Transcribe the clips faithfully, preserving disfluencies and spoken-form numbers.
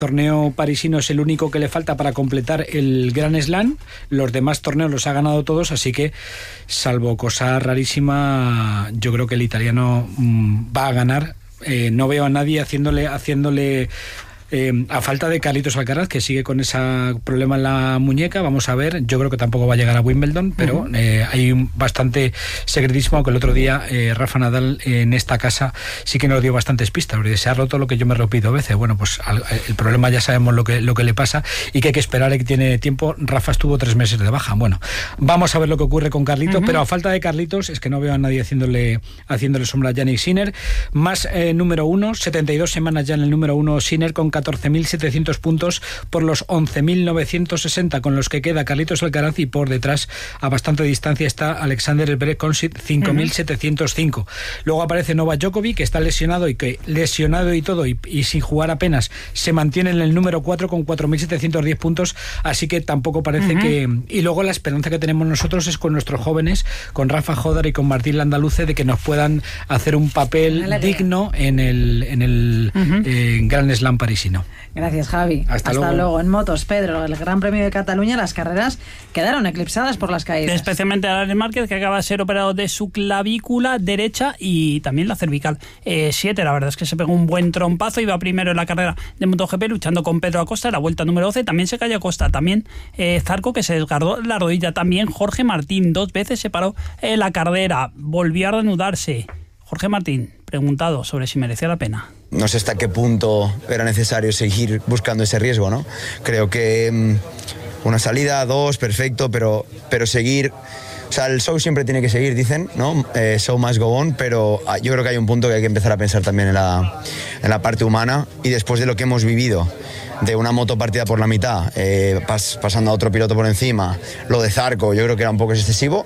torneo parisino es el único que le falta para completar el Grand Slam. Los demás torneos los ha ganado todos, así que, salvo cosa rarísima, yo creo que el italiano mmm, va a ganar. Eh, no veo a nadie haciéndole haciéndole Eh, a falta de Carlitos Alcaraz, que sigue con ese problema en la muñeca. Vamos a ver, yo creo que tampoco va a llegar a Wimbledon, pero uh-huh. eh, hay un bastante secretismo, aunque el otro día eh, Rafa Nadal eh, en esta casa sí que nos dio bastantes pistas, porque se ha roto lo que yo me repito a veces. Bueno, pues al, el problema ya sabemos lo que, lo que le pasa y que hay que esperar, y que tiene tiempo. Rafa estuvo tres meses de baja. Bueno, vamos a ver lo que ocurre con Carlitos, uh-huh. pero a falta de Carlitos es que no veo a nadie haciéndole, haciéndole sombra a Jannik Sinner. Más eh, número uno, setenta y dos semanas ya en el número uno Sinner, con catorce mil setecientos puntos por los once mil novecientos sesenta con los que queda Carlitos Alcaraz, y por detrás a bastante distancia está Alexander Zverev con cinco mil setecientos cinco. Uh-huh. Luego aparece Novak Djokovic, que está lesionado y que lesionado y todo y, y sin jugar apenas se mantiene en el número cuatro con cuatro mil setecientos diez puntos, así que tampoco parece uh-huh. que... Y luego la esperanza que tenemos nosotros es con nuestros jóvenes, con Rafa Jodar y con Martín Landaluce, de que nos puedan hacer un papel digno en el, en el uh-huh. eh, Grand Slam parisino. Gracias, Javi. Hasta, Hasta luego. luego. En motos, Pedro, el Gran Premio de Cataluña, las carreras quedaron eclipsadas por las caídas. Especialmente a Alex Márquez, que acaba de ser operado de su clavícula derecha y también la cervical. Eh, siete, la verdad es que se pegó un buen trompazo, iba primero en la carrera de MotoGP luchando con Pedro Acosta en la vuelta número doce, también se cayó Acosta, también eh, Zarco, que se desgarró la rodilla, también Jorge Martín, dos veces se paró en la carrera, volvió a reanudarse. Jorge Martín, preguntado sobre si merecía la pena. No sé hasta qué punto era necesario seguir buscando ese riesgo, ¿no? Creo que um, una salida, dos, perfecto, pero, pero seguir... O sea, el show siempre tiene que seguir, dicen, ¿no? Eh, show must go on, pero yo creo que hay un punto que hay que empezar a pensar también en la, en la parte humana, y después de lo que hemos vivido, de una moto partida por la mitad, eh, pas, pasando a otro piloto por encima, lo de Zarco, yo creo que era un poco excesivo.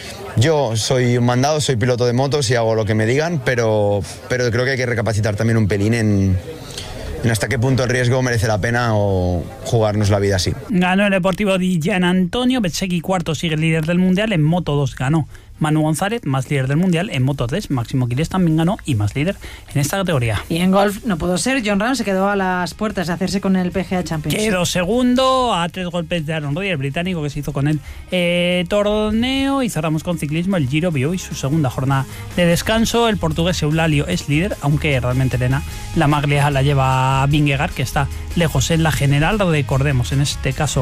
Yo soy un mandado, soy piloto de motos y hago lo que me digan, pero, pero creo que hay que recapacitar también un pelín en, en hasta qué punto el riesgo merece la pena o jugarnos la vida así. Ganó el Deportivo di Gian Antonio, Bezzecchi cuarto, sigue el líder del Mundial, en Moto dos ganó Manu González, más líder del Mundial. En Moto tres, Máximo Quirés también ganó y más líder en esta categoría. Y en golf no pudo ser, Jon Rahm se quedó a las puertas de hacerse con el P G A Championship. Quedó segundo a tres golpes de Aaron Rodgers, el británico, que se hizo con el eh, torneo. Y cerramos con ciclismo, el Giro vio hoy su segunda jornada de descanso. El portugués Eulalio es líder, aunque realmente Elena la maglia la lleva Vingegaard, que está lejos en la general. Recordemos, en este caso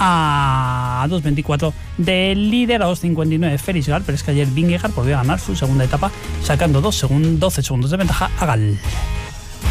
a dos veinticuatro del líder, a dos cincuenta y nueve Félix Gal, pero es que ayer Vingegaard volvió a ganar su segunda etapa, sacando dos segundos, doce segundos de ventaja a Gal.